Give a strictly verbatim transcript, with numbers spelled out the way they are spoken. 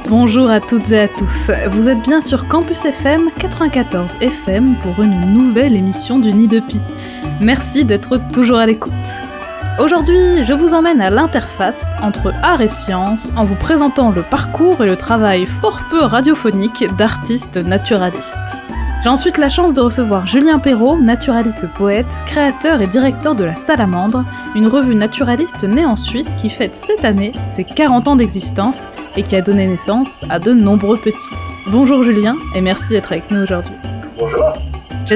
Bonjour à toutes et à tous, vous êtes bien sur Campus F M quatre-vingt-quatorze F M pour une nouvelle émission du Nid de Pie. Merci d'être toujours à l'écoute. Aujourd'hui, je vous emmène à l'interface entre art et science en vous présentant le parcours et le travail fort peu radiophonique d'artistes naturalistes. J'ai ensuite la chance de recevoir Julien Perrault, naturaliste poète, créateur et directeur de La Salamandre, une revue naturaliste née en Suisse qui fête cette année ses quarante ans d'existence et qui a donné naissance à de nombreux petits. Bonjour Julien et merci d'être avec nous aujourd'hui. Bonjour.